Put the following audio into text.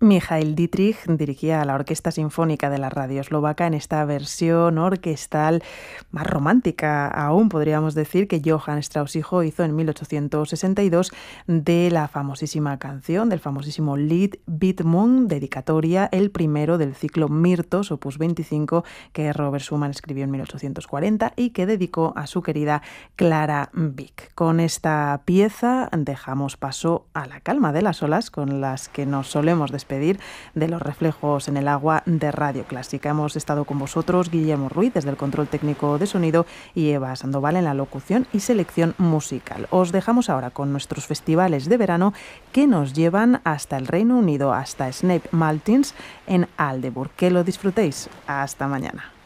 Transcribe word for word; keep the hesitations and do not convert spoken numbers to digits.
Michael Dietrich dirigía a la Orquesta Sinfónica de la Radio Eslovaca en esta versión orquestal más romántica aún, podríamos decir, que Johann Strauss hijo hizo en mil ochocientos sesenta y dos de la famosísima canción, del famosísimo Lied Widmung, dedicatoria, el primero del ciclo Myrtos, opus veinticinco, que Robert Schumann escribió en mil ochocientos cuarenta y que dedicó a su querida Clara Wieck. Con esta pieza dejamos paso a la calma de las olas con las que nos solemos despedir de los reflejos en el agua de Radio Clásica. Hemos estado con vosotros Guillermo Ruiz desde el control técnico de sonido y Eva Sandoval en la locución y selección musical. Os dejamos ahora con nuestros festivales de verano que nos llevan hasta el Reino Unido, hasta Snape Maltings en Aldeburgh. Que lo disfrutéis. Hasta mañana.